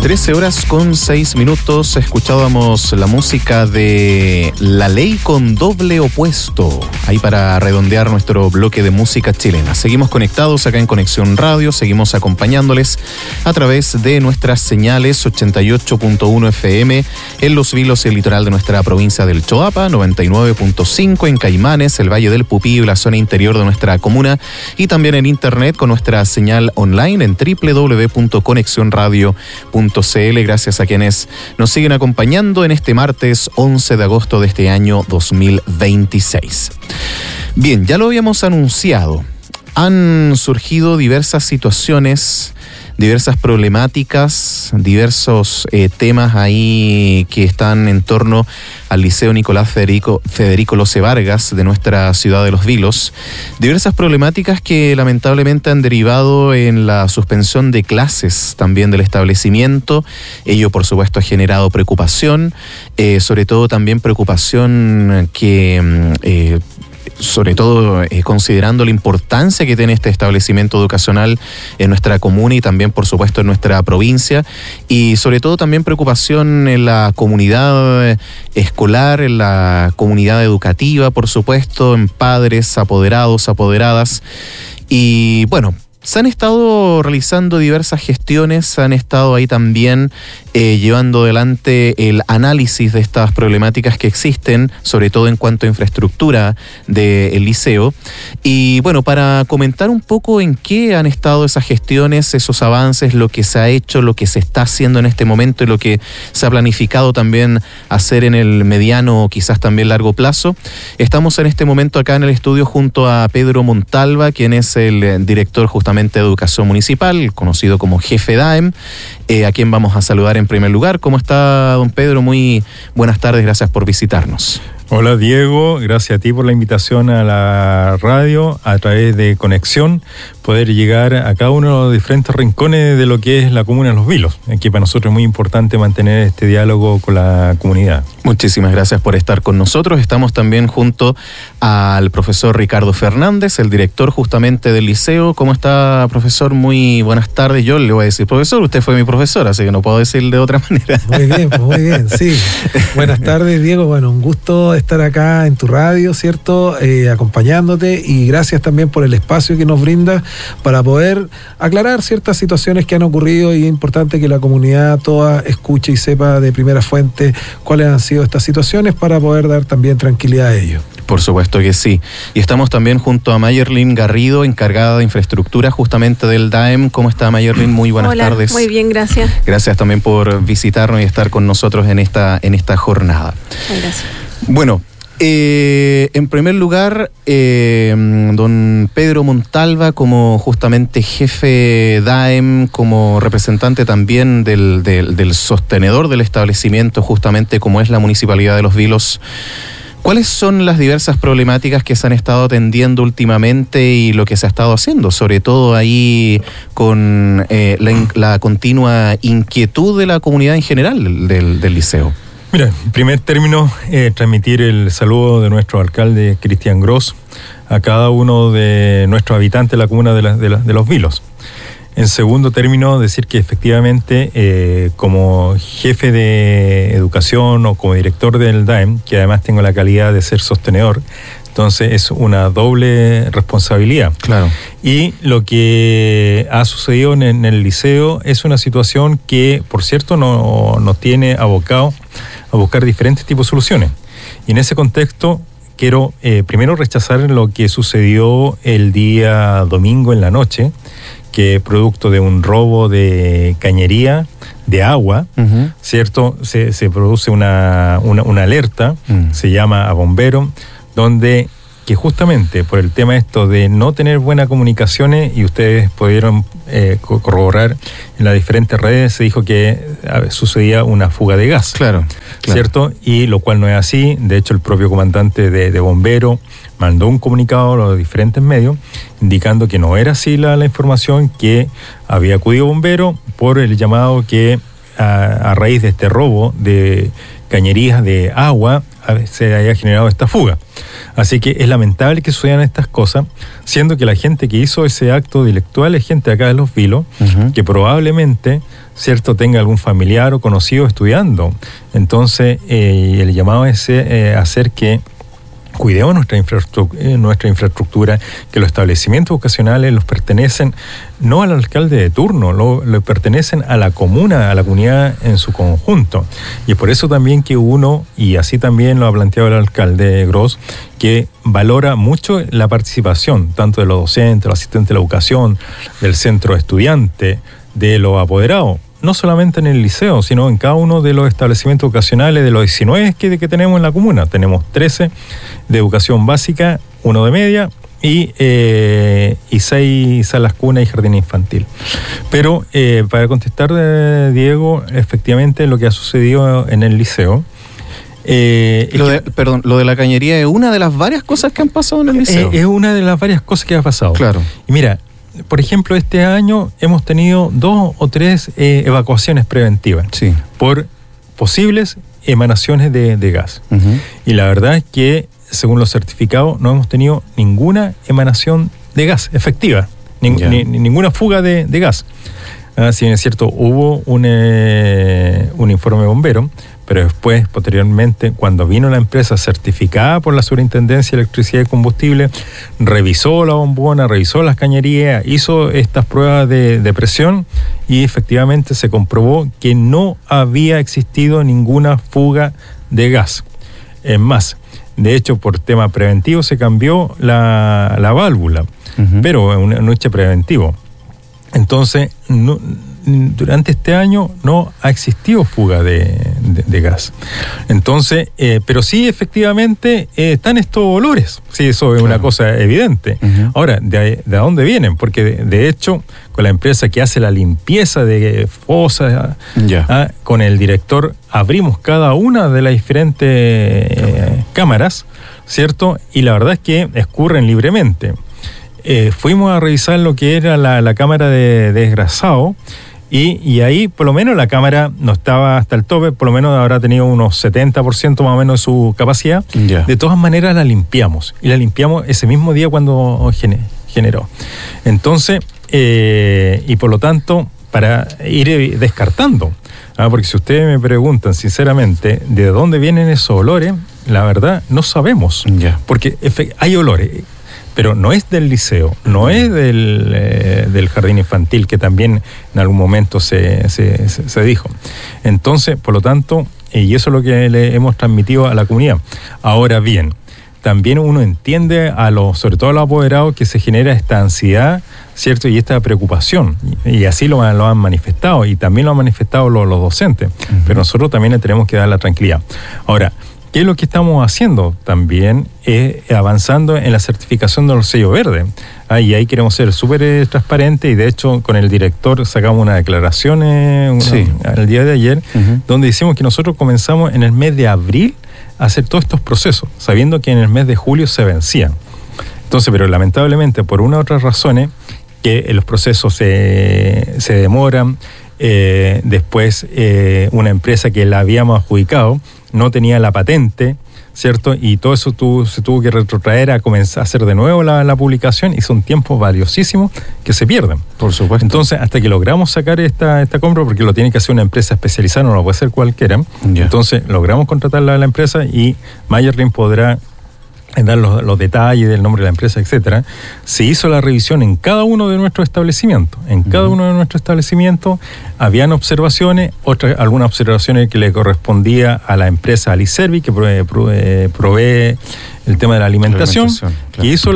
13:06. Escuchábamos la música de La Ley con Doble Opuesto, ahí para redondear nuestro bloque de música chilena. Seguimos conectados acá en Conexión Radio, seguimos acompañándoles a través de nuestras señales 88.1 FM en Los Vilos y el litoral de nuestra provincia del Choapa, 99.5 en Caimanes, el Valle del Pupillo y la zona interior de nuestra comuna, y también en internet con nuestra señal online en www.conexionradio.cl. Gracias a quienes nos siguen acompañando en este martes 11 de agosto de este año 2026. Bien, ya lo habíamos anunciado. Han surgido diversas situaciones, diversas problemáticas, diversos temas ahí que están en torno al Liceo Nicolás Federico Lose Vargas de nuestra ciudad de Los Vilos. Diversas problemáticas que lamentablemente han derivado en la suspensión de clases también del establecimiento. Ello, por supuesto, ha generado preocupación, sobre todo también preocupación que... sobre todo considerando la importancia que tiene este establecimiento educacional en nuestra comuna y también, por supuesto, en nuestra provincia, y sobre todo también preocupación en la comunidad escolar, en la comunidad educativa, por supuesto, en padres, apoderados, apoderadas. Y bueno, se han estado realizando diversas gestiones, se han estado ahí también llevando adelante el análisis de estas problemáticas que existen, sobre todo en cuanto a infraestructura del liceo. Y bueno, para comentar un poco en qué han estado esas gestiones, esos avances, lo que se ha hecho, lo que se está haciendo en este momento y lo que se ha planificado también hacer en el mediano o quizás también largo plazo, estamos en este momento acá en el estudio junto a Pedro Montalva, quien es el director justamente de Educación Municipal, conocido como jefe DAEM, a quien vamos a saludar en primer lugar. ¿Cómo está, don Pedro? Muy buenas tardes, gracias por visitarnos. Hola, Diego, gracias a ti por la invitación a la radio, a través de Conexión, poder llegar a cada uno de los diferentes rincones de lo que es la comuna de Los Vilos, que para nosotros es muy importante mantener este diálogo con la comunidad. Muchísimas gracias por estar con nosotros. Estamos también junto al profesor Ricardo Fernández, el director justamente del liceo. ¿Cómo está, profesor? Muy buenas tardes. Yo le voy a decir profesor, usted fue mi profesor, así que no puedo decirle de otra manera. Muy bien, sí. Buenas tardes, Diego. Bueno, un gusto estar acá en tu radio, ¿cierto? Acompañándote, y gracias también por el espacio que nos brinda para poder aclarar ciertas situaciones que han ocurrido, y es importante que la comunidad toda escuche y sepa de primera fuente cuáles han sido estas situaciones para poder dar también tranquilidad a ellos. Por supuesto que sí. Y estamos también junto a Mayerlin Garrido, encargada de infraestructura justamente del DAEM. ¿Cómo está, Mayerlin? Muy buenas tardes. Muy bien, gracias. Gracias también por visitarnos y estar con nosotros en esta jornada. Gracias. Bueno, en primer lugar, don Pedro Montalva, como justamente jefe DAEM, como representante también del sostenedor del establecimiento, justamente como es la Municipalidad de Los Vilos, ¿cuáles son las diversas problemáticas que se han estado atendiendo últimamente y lo que se ha estado haciendo? Sobre todo ahí con la continua inquietud de la comunidad en general del liceo. Mira, en primer término, transmitir el saludo de nuestro alcalde Cristian Gross a cada uno de nuestros habitantes de la comuna de Los Vilos. En segundo término, decir que efectivamente, como jefe de educación o como director del DAEM, que además tengo la calidad de ser sostenedor, entonces es una doble responsabilidad. Claro. Y lo que ha sucedido en el liceo es una situación que, por cierto, nos tiene abocado a buscar diferentes tipos de soluciones. Y en ese contexto quiero primero rechazar lo que sucedió el día domingo en la noche, que producto de un robo de cañería de agua, ¿cierto? Se produce una alerta, se llama a bomberos, donde que justamente por el tema esto de no tener buenas comunicaciones, y ustedes pudieron corroborar en las diferentes redes, se dijo que sucedía una fuga de gas. Claro. ¿Cierto? Y lo cual no es así. De hecho, el propio comandante de bomberos mandó un comunicado a los diferentes medios indicando que no era así la información, que había acudido bomberos por el llamado que a raíz de este robo de cañerías de agua se haya generado esta fuga. Así que es lamentable que sucedan estas cosas, siendo que la gente que hizo ese acto delictual es gente acá de Los Vilos, que probablemente, ¿cierto?, tenga algún familiar o conocido estudiando. Entonces, el llamado es hacer que cuidemos nuestra infraestructura, que los establecimientos vocacionales los pertenecen no al alcalde de turno, lo pertenecen a la comuna, a la comunidad en su conjunto. Y es por eso también que uno, y así también lo ha planteado el alcalde Gross, que valora mucho la participación, tanto de los docentes, los asistentes de la educación, del centro estudiante, de los apoderados. No solamente en el liceo, sino en cada uno de los establecimientos educacionales, de los 19 que tenemos en la comuna. Tenemos 13 de educación básica, 1 de media y 6 salas cuna y jardín infantil. Pero para contestar, Diego, efectivamente lo que ha sucedido en el liceo. Lo de la cañería es una de las varias cosas que han pasado en el liceo. Es una de las varias cosas que ha pasado. Claro. Y mira, por ejemplo, este año hemos tenido 2 o 3 evacuaciones preventivas por posibles emanaciones de gas. Y la verdad es que, según los certificados, no hemos tenido ninguna emanación de gas efectiva, ninguna fuga de gas. Si bien es cierto, hubo un informe bombero, pero después, posteriormente, cuando vino la empresa certificada por la Superintendencia de Electricidad y Combustible, revisó la bombona, revisó las cañerías, hizo estas pruebas de presión y efectivamente se comprobó que no había existido ninguna fuga de gas. Es más, de hecho, por tema preventivo se cambió la válvula, pero en un hecho preventivo. Entonces, durante este año no ha existido fuga de gas. Entonces, pero sí, efectivamente, están estos olores. Sí, eso es una cosa evidente. Ahora, ¿de dónde vienen? Porque, de hecho, con la empresa que hace la limpieza de fosas, con el director, abrimos cada una de las diferentes cámaras, ¿cierto? Y la verdad es que escurren libremente. Fuimos a revisar lo que era la cámara de desgrasado y ahí por lo menos la cámara no estaba hasta el tope, por lo menos habrá tenido unos 70% más o menos de su capacidad. De todas maneras la limpiamos y la limpiamos ese mismo día cuando generó. Entonces, y por lo tanto, para ir descartando, porque si ustedes me preguntan sinceramente de dónde vienen esos olores, la verdad no sabemos, porque hay olores, pero no es del liceo, no es del jardín infantil, que también en algún momento se dijo. Entonces, por lo tanto, y eso es lo que le hemos transmitido a la comunidad. Ahora bien, también uno entiende sobre todo a los apoderados, que se genera esta ansiedad, ¿cierto? Y esta preocupación, y así lo han manifestado, y también lo han manifestado los docentes, pero nosotros también le tenemos que dar la tranquilidad. Ahora, ¿qué es lo que estamos haciendo? También avanzando en la certificación de los sellos verdes. Y ahí queremos ser súper transparentes, y de hecho con el director sacamos una declaración el día de ayer, donde decimos que nosotros comenzamos en el mes de abril a hacer todos estos procesos, sabiendo que en el mes de julio se vencían. Entonces, pero lamentablemente por una u otras razones, que los procesos se demoran. Después una empresa que la habíamos adjudicado no tenía la patente, ¿cierto? Y todo eso se tuvo que retrotraer a comenzar a hacer de nuevo la publicación, y son tiempos valiosísimos que se pierden. Por supuesto. Entonces, hasta que logramos sacar esta compra, porque lo tiene que hacer una empresa especializada, no lo puede hacer cualquiera. Entonces, logramos contratar a la empresa, y Mayerlin podrá dar los detalles del nombre de la empresa, etcétera. Se hizo la revisión en cada uno de nuestros establecimientos. En cada uno de nuestros establecimientos habían observaciones, algunas observaciones que le correspondía a la empresa Aliservi, que provee el tema de la alimentación, que hizo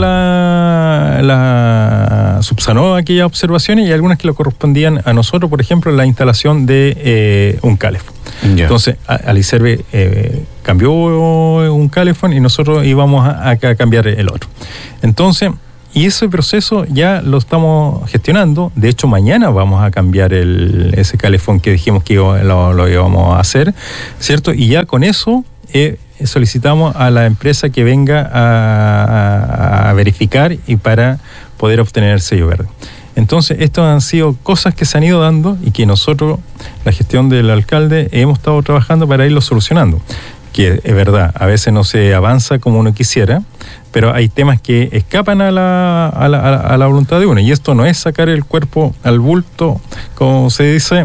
subsanó aquellas observaciones, y algunas que le correspondían a nosotros, por ejemplo, la instalación de un calefón. Entonces, Aliservi cambió un calefón y nosotros íbamos a cambiar el otro. Entonces, y ese proceso ya lo estamos gestionando. De hecho, mañana vamos a cambiar ese calefón que dijimos que lo íbamos a hacer, ¿cierto? Y ya con eso solicitamos a la empresa que venga a verificar y para poder obtener el sello verde. Entonces, estas han sido cosas que se han ido dando y que nosotros, la gestión del alcalde, hemos estado trabajando para irlo solucionando. que es verdad, a veces no se avanza como uno quisiera, pero hay temas que escapan a la voluntad de uno, y esto no es sacar el cuerpo al bulto, como se dice,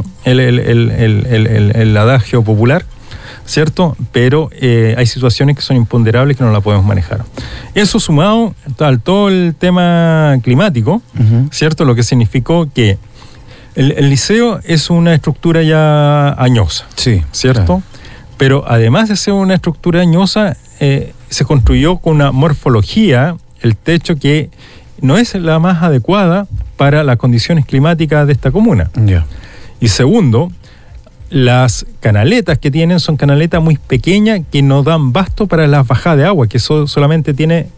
el adagio popular, ¿cierto? Pero hay situaciones que son imponderables que no la podemos manejar. Eso sumado al todo el tema climático, ¿cierto? Lo que significó que el liceo es una estructura ya añosa, sí, ¿cierto? Claro. Pero además de ser una estructura añosa, se construyó con una morfología, el techo que no es la más adecuada para las condiciones climáticas de esta comuna. Yeah. Y segundo, las canaletas que tienen son canaletas muy pequeñas que no dan basto para las bajadas de agua, que solamente tiene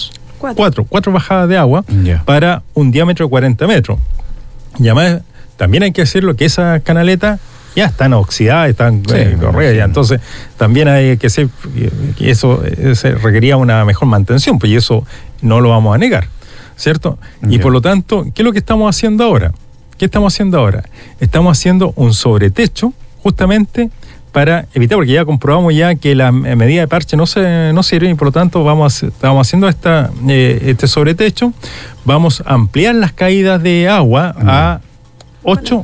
cuatro bajadas de agua para un diámetro de 40 metros. Y además, también hay que decirlo que esas canaletas ya están oxidadas, están corridas, ya. Entonces también hay que decir que eso requería una mejor mantención, pues, y eso no lo vamos a negar, ¿cierto? Y por lo tanto, ¿qué es lo que estamos haciendo ahora? Estamos haciendo un sobretecho justamente para evitar, porque ya comprobamos ya que la medida de parche no sirve, y por lo tanto estamos haciendo este sobretecho. Vamos a ampliar las caídas de agua a 8.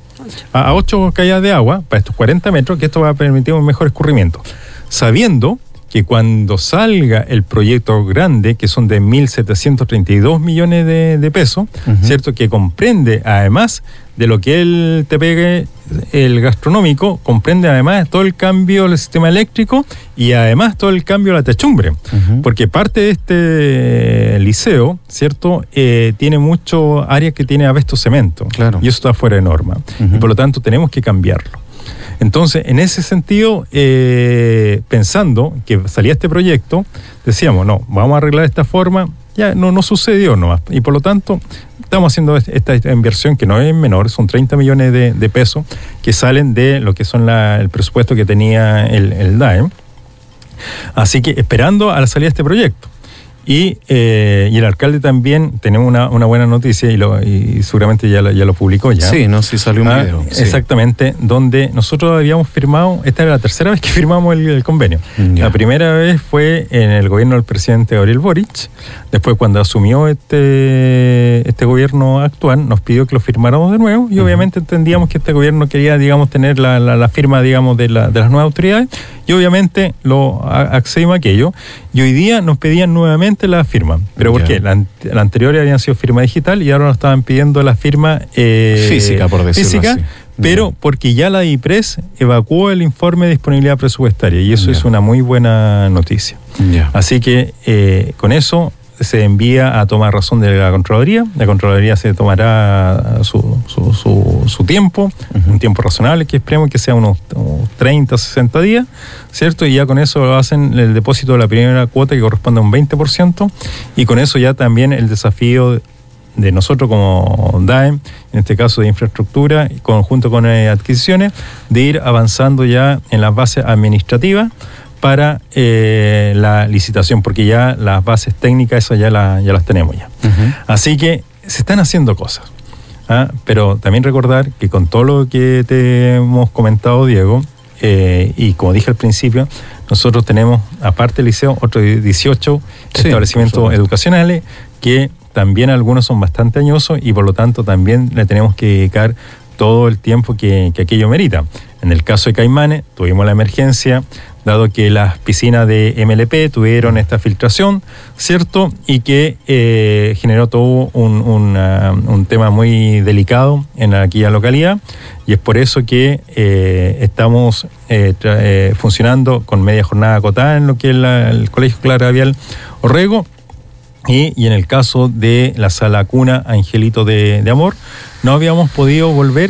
A 8 caídas de agua para estos 40 metros, que esto va a permitir un mejor escurrimiento. Sabiendo que cuando salga el proyecto grande, que son de 1.732 millones de pesos, ¿cierto? Que comprende, además de lo que el TPG, el gastronómico, comprende además todo el cambio del sistema eléctrico y además todo el cambio de la techumbre. Porque parte de este liceo, ¿cierto? Tiene mucho área que tiene asbesto cemento. Claro. Y eso está fuera de norma. Y por lo tanto tenemos que cambiarlo. Entonces, en ese sentido, pensando que salía este proyecto, decíamos, no, vamos a arreglar de esta forma. Ya no sucedió nomás. Y por lo tanto, estamos haciendo esta inversión que no es menor, son 30 millones de pesos que salen de lo que son el presupuesto que tenía el DAEM. Así que esperando a la salida de este proyecto. Y el alcalde también, tenemos una buena noticia y seguramente ya lo publicó ya. Sí, sí salió un video. Sí. Exactamente, donde nosotros habíamos firmado, esta era la tercera vez que firmamos el convenio. La primera vez fue en el gobierno del presidente Gabriel Boric. Después, cuando asumió este gobierno actual, nos pidió que lo firmáramos de nuevo, y obviamente entendíamos que este gobierno quería, digamos, tener la firma, digamos, de las nuevas autoridades, y obviamente lo accedimos a aquello, y hoy día nos pedían nuevamente la firma. ¿Pero por qué? La anterior habían sido firma digital y ahora nos estaban pidiendo la firma física, por decirlo así. Pero porque ya la IPRES evacuó el informe de disponibilidad presupuestaria, y eso es una muy buena noticia. Así que con eso se envía a tomar razón de la Contraloría. La Contraloría se tomará su tiempo, un tiempo razonable, que esperemos que sea unos 30, 60 días, ¿cierto? Y ya con eso hacen el depósito de la primera cuota, que corresponde a un 20%, y con eso ya también el desafío de nosotros como DAEM, en este caso de infraestructura, junto con adquisiciones, de ir avanzando ya en las bases administrativas para la licitación, porque ya las bases técnicas esas ya las tenemos ya. Así que se están haciendo cosas, pero también recordar que con todo lo que te hemos comentado, Diego, y como dije al principio, nosotros tenemos, aparte del liceo, otros 18 establecimientos educacionales que también algunos son bastante añosos, y por lo tanto también le tenemos que dedicar todo el tiempo que aquello merita. En el caso de Caimanes, tuvimos la emergencia, dado que las piscinas de MLP tuvieron esta filtración, ¿cierto? Y que generó todo un tema muy delicado en aquella localidad, y es por eso que estamos funcionando con media jornada acotada en lo que es el Colegio Clara Vial Orrego. Y en el caso de la sala cuna Angelito de Amor, no habíamos podido volver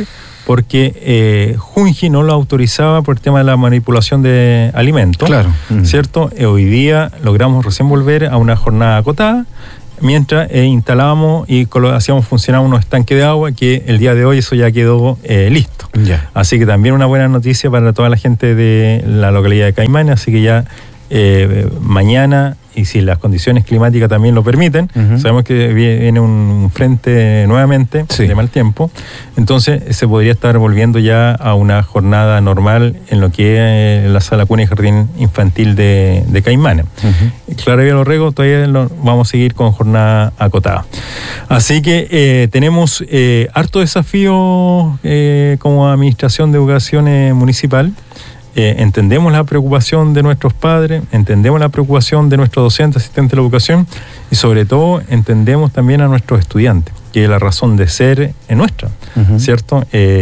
porque Junji no lo autorizaba por el tema de la manipulación de alimentos. Claro. ¿Cierto? Hoy día logramos recién volver a una jornada acotada, mientras instalábamos y hacíamos funcionar unos estanques de agua, que el día de hoy eso ya quedó listo. Así que también una buena noticia para toda la gente de la localidad de Caimanes, así que ya mañana, y si las condiciones climáticas también lo permiten, sabemos que viene un frente nuevamente de mal tiempo, entonces se podría estar volviendo ya a una jornada normal en lo que es la sala cuna y jardín infantil de Caimanes. Clara Vía Los Regos todavía vamos a seguir con jornada acotada. Así que tenemos harto desafío como Administración de Educación Municipal. Entendemos la preocupación de nuestros padres, entendemos la preocupación de nuestros docentes, asistentes de la educación, y sobre todo entendemos también a nuestros estudiantes, que la razón de ser es nuestra, ¿cierto?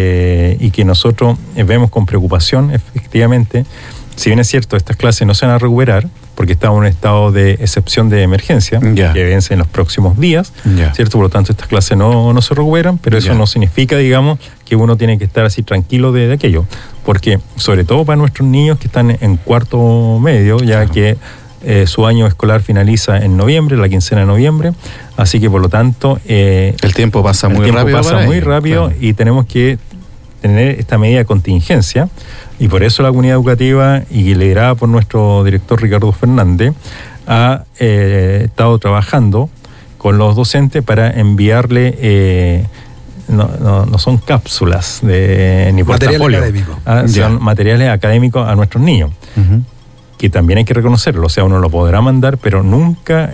Y que nosotros vemos con preocupación, efectivamente, si bien es cierto, estas clases no se van a recuperar, porque estamos en un estado de excepción de emergencia, que vence en los próximos días, ¿cierto? Por lo tanto, estas clases no se recuperan, pero eso no significa, digamos, que uno tiene que estar así tranquilo de aquello, porque sobre todo para nuestros niños que están en cuarto medio, ya que su año escolar finaliza en noviembre, la quincena de noviembre, así que por lo tanto... el tiempo pasa muy rápido y tenemos que tener esta medida de contingencia, y por eso la comunidad educativa, y liderada por nuestro director Ricardo Fernández, ha estado trabajando con los docentes para enviarle... No son cápsulas ni portafolio, son materiales académicos a nuestros niños, que también hay que reconocerlo, o sea, uno lo podrá mandar, pero nunca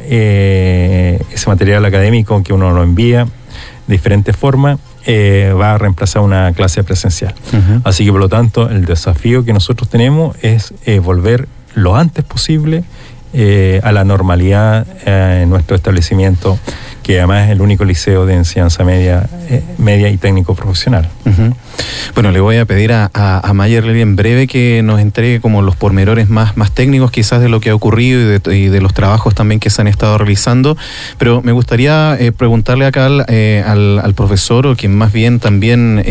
ese material académico que uno lo envía de diferentes formas va a reemplazar una clase presencial. Así que por lo tanto el desafío que nosotros tenemos es volver lo antes posible a la normalidad en nuestro establecimiento, que además es el único liceo de enseñanza media y técnico profesional. Bueno, le voy a pedir a Mayerly en breve que nos entregue como los pormenores más técnicos quizás de lo que ha ocurrido y de los trabajos también que se han estado realizando, pero me gustaría preguntarle acá al profesor, o quien más bien también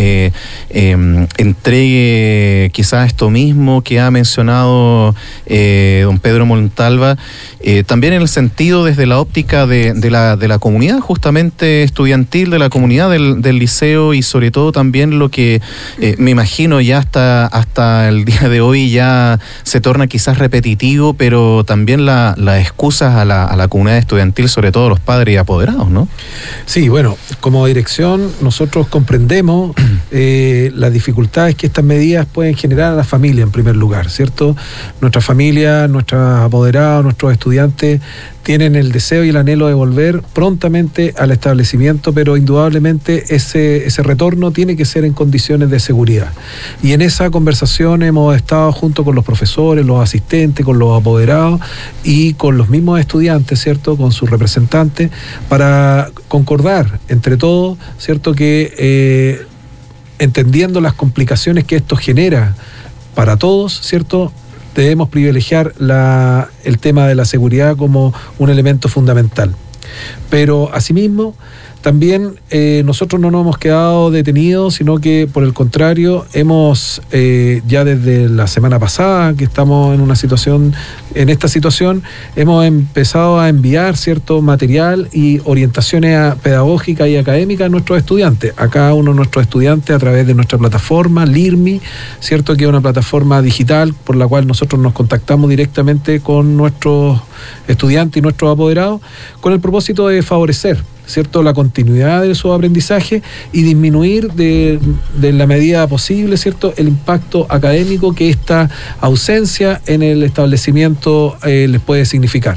entregue quizás esto mismo que ha mencionado don Pedro Montalva, también en el sentido desde la óptica de la comunidad justamente estudiantil, de la comunidad del liceo, y sobre todo también lo que me imagino ya hasta el día de hoy ya se torna quizás repetitivo, pero también las excusas a la comunidad estudiantil, sobre todo los padres y apoderados, ¿no? Sí, bueno, como dirección nosotros comprendemos las dificultades que estas medidas pueden generar a la familia en primer lugar, ¿cierto? Nuestra familia, nuestros apoderados, nuestros estudiantes tienen el deseo y el anhelo de volver prontamente al establecimiento, pero indudablemente ese retorno tiene que ser en condiciones de seguridad. Y en esa conversación hemos estado junto con los profesores, los asistentes, con los apoderados y con los mismos estudiantes, ¿cierto?, con sus representantes, para concordar entre todos, ¿cierto?, que entendiendo las complicaciones que esto genera para todos, ¿cierto?, debemos privilegiar el tema de la seguridad como un elemento fundamental. Pero asimismo, también nosotros no nos hemos quedado detenidos, sino que por el contrario hemos ya desde la semana pasada que estamos en esta situación, hemos empezado a enviar cierto material y orientaciones pedagógicas y académicas a nuestros estudiantes, a cada uno de nuestros estudiantes a través de nuestra plataforma LIRMI, cierto, que es una plataforma digital por la cual nosotros nos contactamos directamente con nuestros estudiantes y nuestros apoderados, con el propósito de favorecer, ¿cierto?, la continuidad de su aprendizaje y disminuir de la medida posible, ¿cierto?, el impacto académico que esta ausencia en el establecimiento les puede significar.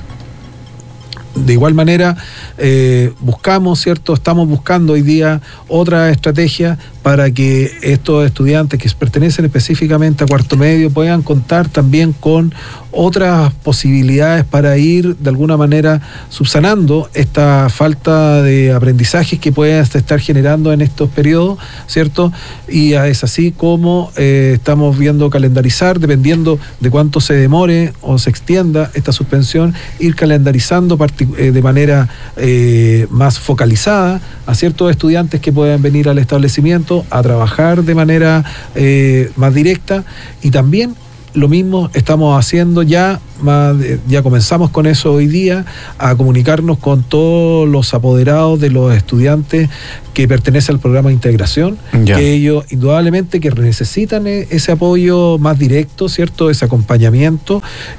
De igual manera, buscamos, ¿cierto?, estamos buscando hoy día otra estrategia para que estos estudiantes que pertenecen específicamente a cuarto medio puedan contar también con otras posibilidades para ir de alguna manera subsanando esta falta de aprendizajes que pueden estar generando en estos periodos, ¿cierto? Y es así como estamos viendo calendarizar, dependiendo de cuánto se demore o se extienda esta suspensión, ir calendarizando de manera más focalizada a ciertos estudiantes que puedan venir al establecimiento a trabajar de manera más directa, y también lo mismo estamos haciendo ya comenzamos con eso hoy día, a comunicarnos con todos los apoderados de los estudiantes que pertenecen al programa de integración, que ellos indudablemente que necesitan ese apoyo más directo, ¿cierto? Ese acompañamiento,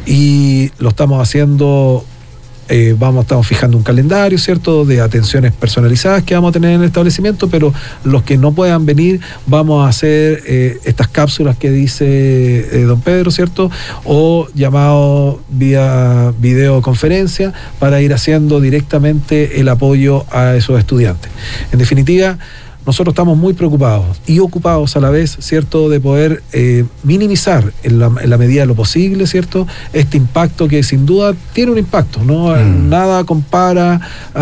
y lo estamos haciendo. Estamos fijando un calendario, ¿cierto?, de atenciones personalizadas que vamos a tener en el establecimiento, pero los que no puedan venir, vamos a hacer estas cápsulas que dice don Pedro, ¿cierto?, o llamado vía videoconferencia, para ir haciendo directamente el apoyo a esos estudiantes. En definitiva, nosotros estamos muy preocupados y ocupados a la vez, ¿cierto?, de poder minimizar en la medida de lo posible, ¿cierto?, este impacto que sin duda tiene un impacto, ¿no? Nada compara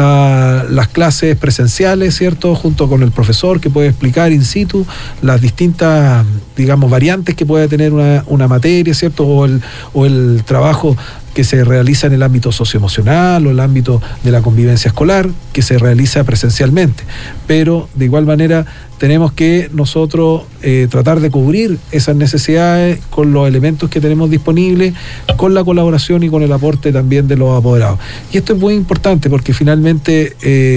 a las clases presenciales, ¿cierto?, junto con el profesor que puede explicar in situ las distintas, digamos, variantes que puede tener una materia, ¿cierto?, o el trabajo que se realiza en el ámbito socioemocional o el ámbito de la convivencia escolar, que se realiza presencialmente. Pero de igual manera tenemos que nosotros tratar de cubrir esas necesidades con los elementos que tenemos disponibles, con la colaboración y con el aporte también de los apoderados. Y esto es muy importante porque finalmente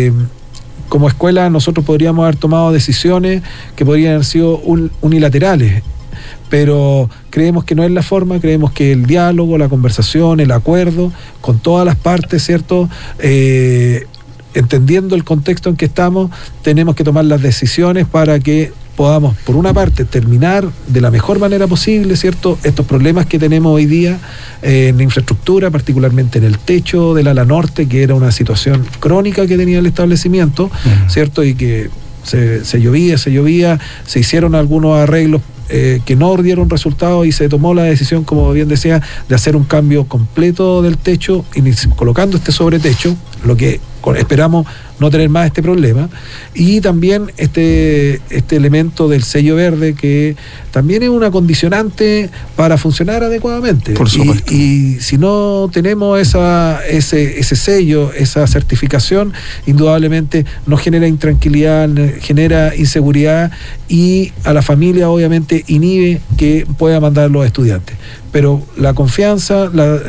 como escuela nosotros podríamos haber tomado decisiones que podrían haber sido unilaterales, pero creemos que no es la forma. Creemos que el diálogo, la conversación, el acuerdo con todas las partes, ¿cierto?, entendiendo el contexto en que estamos, tenemos que tomar las decisiones para que podamos, por una parte, terminar de la mejor manera posible, ¿cierto?, estos problemas que tenemos hoy día en la infraestructura, particularmente en el techo del ala norte, que era una situación crónica que tenía el establecimiento, ¿cierto?, y que se llovía, se hicieron algunos arreglos que no dieron resultados y se tomó la decisión, como bien decía, de hacer un cambio completo del techo y colocando este sobretecho, lo que esperamos no tener más este problema, y también este elemento del sello verde, que también es una condicionante para funcionar adecuadamente. Por supuesto. Y si no tenemos ese sello, esa certificación, indudablemente nos genera intranquilidad, genera inseguridad, y a la familia inhibe que pueda mandar los estudiantes. Pero la confianza,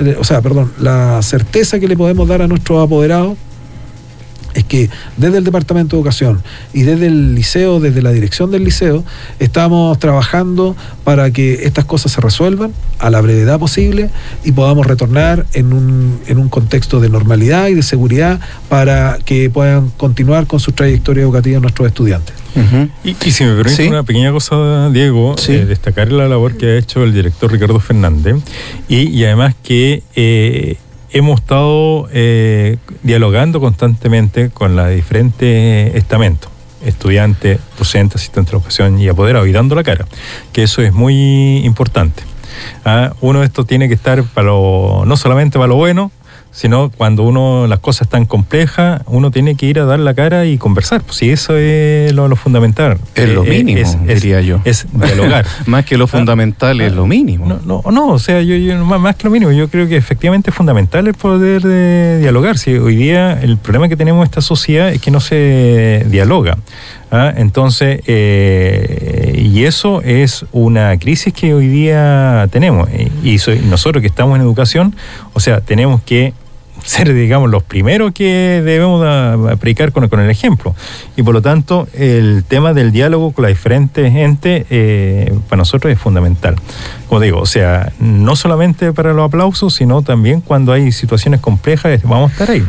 la certeza que le podemos dar a nuestros apoderados es que desde el Departamento de Educación y desde el liceo, desde la dirección del liceo, estamos trabajando para que estas cosas se resuelvan a la brevedad posible y podamos retornar en un contexto de normalidad y de seguridad para que puedan continuar con su trayectoria educativa nuestros estudiantes. Y si me permite una pequeña cosa, Diego, destacar la labor que ha hecho el director Ricardo Fernández y además que hemos estado dialogando constantemente con los diferentes estamentos, estudiantes, docentes, asistentes de educación y apoderados, y dando la cara, que eso es muy importante. Uno de estos tiene que estar no solamente para lo bueno, sino cuando las cosas están complejas, uno tiene que ir a dar la cara y conversar. Pues sí, eso es lo fundamental. Es lo mínimo, diría yo. Es dialogar. Más que lo fundamental, es lo mínimo. No, o sea, yo más que lo mínimo, yo creo que efectivamente es fundamental el poder dialogar. Si hoy día el problema que tenemos en esta sociedad es que no se dialoga. Entonces, y eso es una crisis que hoy día tenemos. Y nosotros que estamos en educación, o sea, tenemos que ser, digamos, los primeros que debemos predicar con el ejemplo. Y por lo tanto, el tema del diálogo con las diferentes entes para nosotros es fundamental. Como digo, o sea, no solamente para los aplausos, sino también cuando hay situaciones complejas, vamos a estar ahí.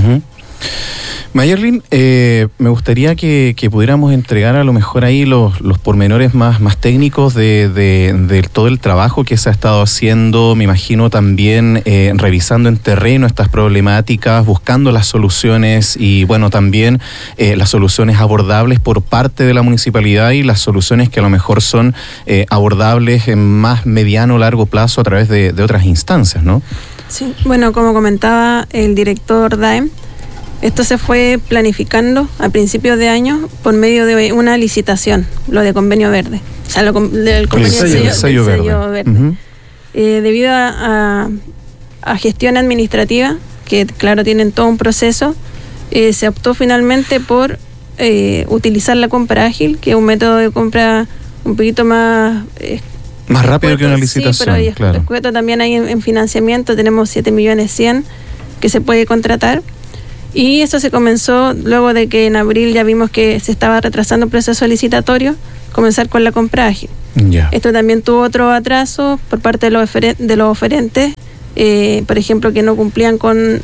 Mayerlin, me gustaría que pudiéramos entregar a lo mejor ahí los pormenores más técnicos de todo el trabajo que se ha estado haciendo. Me imagino también revisando en terreno estas problemáticas, buscando las soluciones y bueno, también las soluciones abordables por parte de la municipalidad y las soluciones que a lo mejor son abordables en más mediano o largo plazo a través de otras instancias, ¿no? Sí, bueno, como comentaba el director DAEM, esto se fue planificando a principios de año por medio de una licitación, lo de convenio verde, o sea, del convenio sello verde. Debido a gestión administrativa, que claro tienen todo un proceso, se optó finalmente por utilizar la compra ágil, que es un método de compra un poquito más Más rápido que una licitación, sí, pero claro. después también hay en financiamiento, tenemos 7.100.000 que se puede contratar. Y eso se comenzó luego de que en abril ya vimos que se estaba retrasando el proceso licitatorio, comenzar con la compra ágil. Ya. Esto también tuvo otro atraso por parte de los oferentes, por ejemplo, que no cumplían con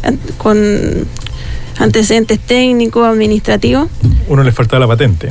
antecedentes técnicos, administrativos. Uno le faltaba la patente.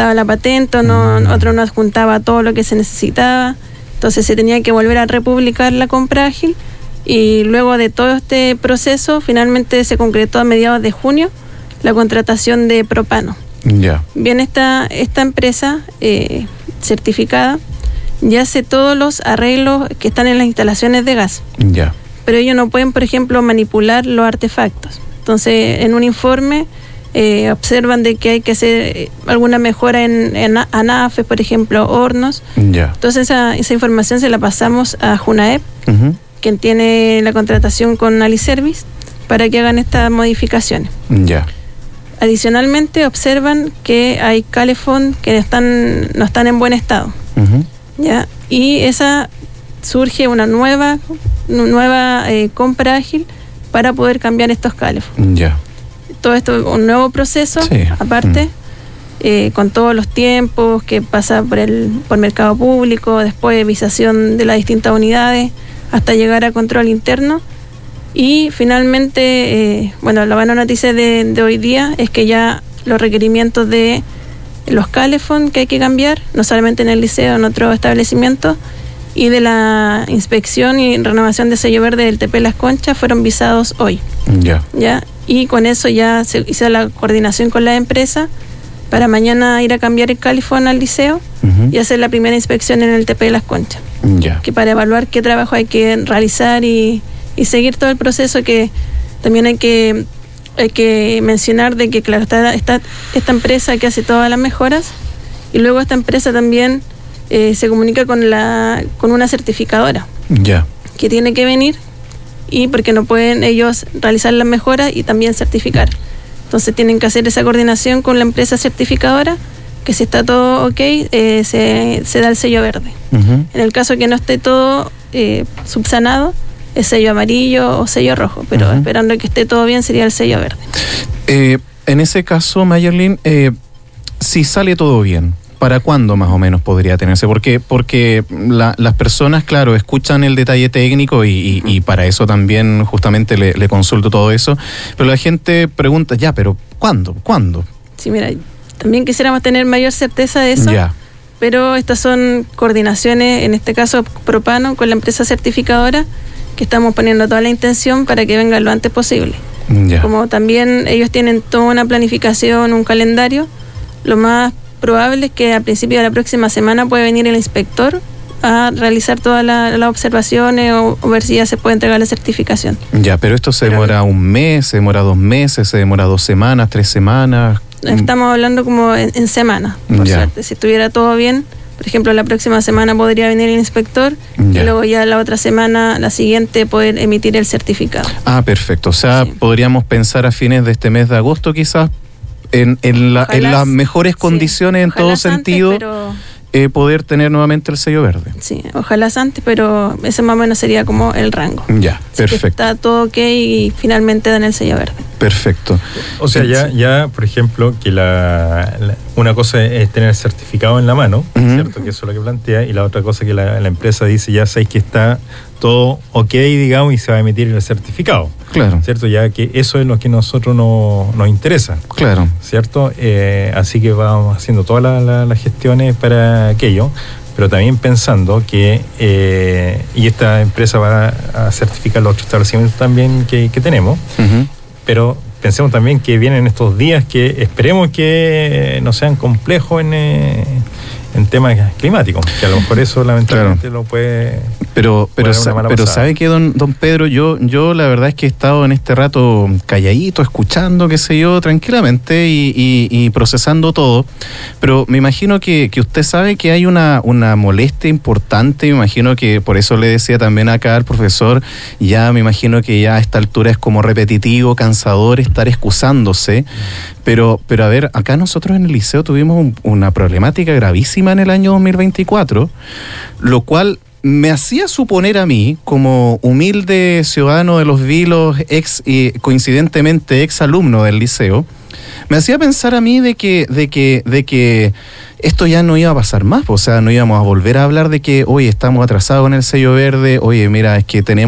Otro no adjuntaba todo lo que se necesitaba. Entonces se tenía que volver a republicar la compra ágil. Y luego de todo este proceso, finalmente se concretó a mediados de junio la contratación de Propano. Ya. Bien, esta empresa certificada ya hace todos los arreglos que están en las instalaciones de gas. Ya. Pero ellos no pueden, por ejemplo, manipular los artefactos. Entonces, en un informe observan de que hay que hacer alguna mejora en anafes, por ejemplo, hornos. Ya. Entonces, esa información se la pasamos a Junaep, quien tiene la contratación con Aliservice, para que hagan estas modificaciones. Ya. Adicionalmente, observan que hay calefón que no están en buen estado. ¿Ya? Y esa surge una nueva compra ágil para poder cambiar estos calefón. Ya. Todo esto, un nuevo proceso, sí. aparte, con todos los tiempos que pasa por mercado público, después visación de las distintas unidades, hasta llegar a control interno. Y finalmente, la buena noticia de hoy día es que ya los requerimientos de los calefón que hay que cambiar, no solamente en el liceo, en otros establecimientos, y de la inspección y renovación de sello verde del TP Las Conchas fueron visados hoy. Ya. Y con eso ya se hizo la coordinación con la empresa para mañana ir a cambiar el calefón al liceo y hacer la primera inspección en el TP Las Conchas. Que para evaluar qué trabajo hay que realizar y seguir todo el proceso, que también hay que mencionar de que, claro, está esta empresa que hace todas las mejoras, y luego esta empresa también se comunica con una certificadora que tiene que venir, y porque no pueden ellos realizar las mejoras y también certificar. Entonces tienen que hacer esa coordinación con la empresa certificadora, que si está todo ok, se da el sello verde. En el caso que no esté todo subsanado, es sello amarillo o sello rojo, pero esperando que esté todo bien sería el sello verde. En ese caso, Mayerlin, si sale todo bien, ¿para cuándo más o menos podría tenerse? Porque las personas, claro, escuchan el detalle técnico y para eso también justamente le consulto todo eso, pero la gente pregunta, ya, pero ¿cuándo? Sí, mira, también quisiéramos tener mayor certeza de eso, pero estas son coordinaciones, en este caso Propano, con la empresa certificadora, que estamos poniendo toda la intención para que venga lo antes posible. Como también ellos tienen toda una planificación, un calendario, lo más probable es que a principio de la próxima semana puede venir el inspector a realizar todas las observaciones o ver si ya se puede entregar la certificación. Ya, pero esto se demora un mes, se demora 2 meses, se demora 2 semanas, 3 semanas. Estamos hablando como en semanas, por suerte. Si estuviera todo bien, por ejemplo, la próxima semana podría venir el inspector y luego ya la otra semana, la siguiente, poder emitir el certificado. Ah, perfecto. O sea, podríamos pensar a fines de este mes de agosto quizás en las mejores condiciones en todo sentido, poder tener nuevamente el sello verde. Sí, ojalá antes, pero ese más o menos sería como el rango. Ya, perfecto. Está todo ok y finalmente dan el sello verde. Perfecto. O sea, ya por ejemplo, que una cosa es tener el certificado en la mano, ¿cierto? Que eso es lo que plantea, y la otra cosa que la empresa dice, ya sabéis que está todo ok, digamos, y se va a emitir el certificado. Claro. ¿Cierto? Ya que eso es lo que a nosotros nos interesa. Claro. ¿Cierto? Así que vamos haciendo todas las gestiones para aquello, pero también pensando que, y esta empresa va a certificar los otros establecimientos también que tenemos, pero pensemos también que vienen estos días que esperemos que no sean complejos en temas climáticos, que a lo mejor eso lamentablemente lo puede Pero ¿sabe qué, don Pedro? Yo la verdad es que he estado en este rato calladito, escuchando, qué sé yo, tranquilamente y procesando todo. Pero me imagino que usted sabe que hay una molestia importante. Me imagino que por eso le decía también acá al profesor, ya me imagino que ya a esta altura es como repetitivo, cansador estar excusándose. Pero a ver, acá nosotros en el liceo tuvimos una problemática gravísima en el año 2024, lo cual me hacía suponer a mí, como humilde ciudadano de Los Vilos, coincidentemente ex alumno del liceo, me hacía pensar a mí de que esto ya no iba a pasar más. O sea, no íbamos a volver a hablar de que, oye, estamos atrasados con el sello verde, oye, mira, es que tenemos